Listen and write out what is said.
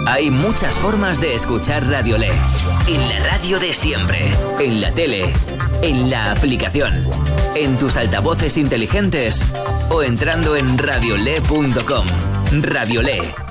Hay muchas formas de escuchar Radiolé. En la radio de siempre, en la tele, en la aplicación, en tus altavoces inteligentes o entrando en radiolé.com. Radiolé.